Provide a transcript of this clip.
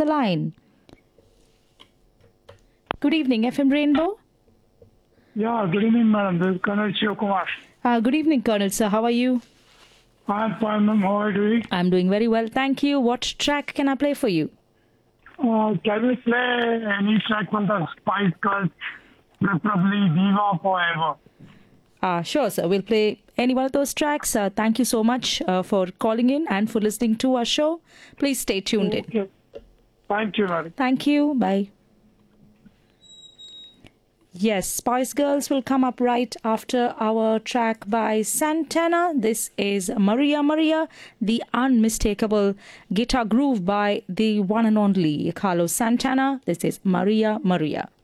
the line. Good evening, FM Rainbow. Yeah, good evening, madam. This is Colonel Shivakumar. Good evening, Colonel sir. How are you? I'm fine, ma'am. How are you doing? I'm doing very well. Thank you. What track can I play for you? Can we play any track from the Spice Girls, preferably Diva Forever? Sure, sir. We'll play any one of those tracks. Thank you so much for calling in and for listening to our show. Please stay tuned in. Okay. Thank you, madam. Thank you. Bye. Yes, Spice Girls will come up right after our track by Santana. This is Maria Maria, the unmistakable guitar groove by the one and only Carlos Santana. This is Maria Maria.